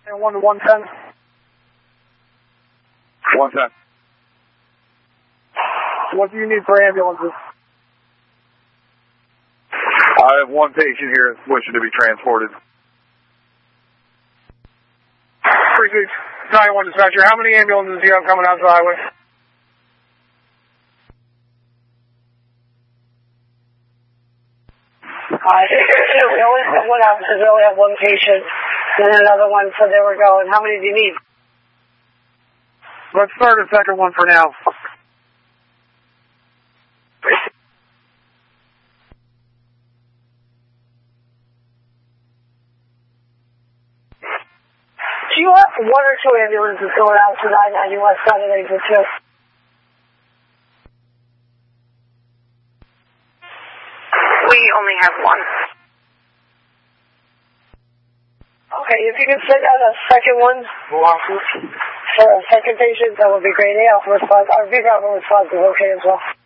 And 1 to 110. 110. What do you need for ambulances? I have one patient here wishing to be transported. Precinct 91 dispatcher, how many ambulances do you have coming out to the highway? We only have one out because we only have one patient, and another one said they were going. How many do you need? Let's start a second one for now. Do you have 1 or 2 ambulances going out to 990 West side of exit 2? We only have 1. Okay, if you could send out a second one for a second patient, that would be great. Our V Bravo response is okay as well.